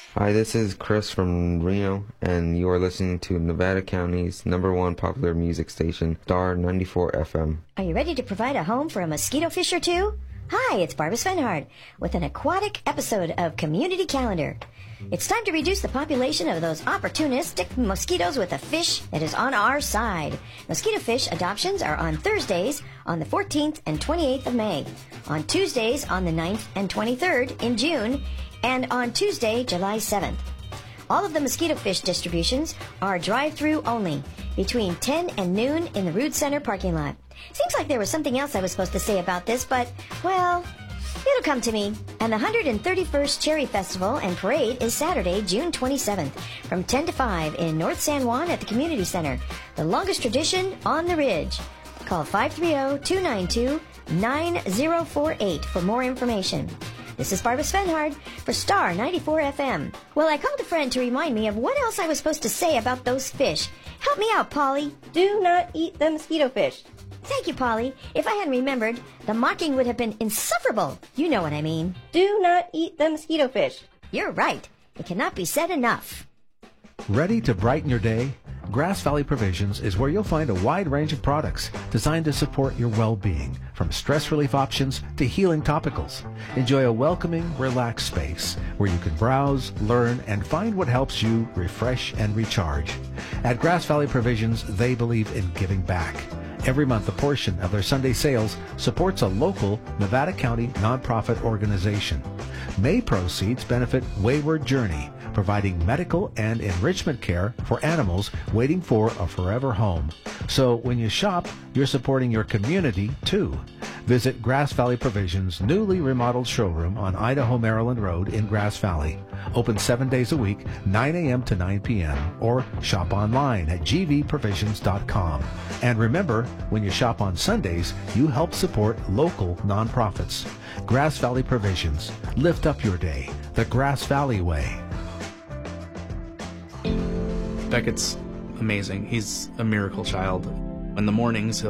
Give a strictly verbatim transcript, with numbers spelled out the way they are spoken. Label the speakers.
Speaker 1: Hi, this is Chris from Reno, and you are listening to Nevada County's number one popular music station, Star ninety-four F M.
Speaker 2: Are you ready to provide a home for a mosquito fish or two? Hi, it's Barbara Svenhard with an aquatic episode of Community Calendar. It's time to reduce the population of those opportunistic mosquitoes with a fish that is on our side. Mosquito fish adoptions are on Thursdays on the fourteenth and twenty-eighth of May, on Tuesdays on the ninth and twenty-third in June, and on Tuesday, July seventh. All of the mosquito fish distributions are drive-through only, between ten and noon in the Rood Center parking lot. Seems like there was something else I was supposed to say about this, but, well, it'll come to me. And the one hundred thirty-first Cherry Festival and Parade is Saturday, June twenty-seventh, from ten to five in North San Juan at the Community Center, the longest tradition on the Ridge. Call five three zero, two nine two, nine zero four eight for more information. This is Barbara Svenhard for Star ninety-four F M. Well, I called a friend to remind me of what else I was supposed to say about those fish. Help me out, Polly.
Speaker 3: Do not eat the mosquito fish.
Speaker 2: Thank you, Polly. If I hadn't remembered, the mocking would have been insufferable. You know what I mean.
Speaker 3: Do not eat the mosquito fish.
Speaker 2: You're right. It cannot be said enough.
Speaker 4: Ready to brighten your day? Grass Valley Provisions is where you'll find a wide range of products designed to support your well-being, from stress relief options to healing topicals. Enjoy a welcoming, relaxed space where you can browse, learn, and find what helps you refresh and recharge. At Grass Valley Provisions, they believe in giving back. Every month, a portion of their Sunday sales supports a local Nevada County nonprofit organization. May proceeds benefit Wayward Journey, providing medical and enrichment care for animals waiting for a forever home. So when you shop, you're supporting your community too. Visit Grass Valley Provisions' newly remodeled showroom on Idaho Maryland Road in Grass Valley. Open seven days a week, nine a.m. to nine p.m. or shop online at g v provisions dot com. And remember, when you shop on Sundays, you help support local nonprofits. Grass Valley Provisions. Lift up your day the Grass Valley way.
Speaker 5: Beckett's amazing. He's a miracle child. In the mornings, he'll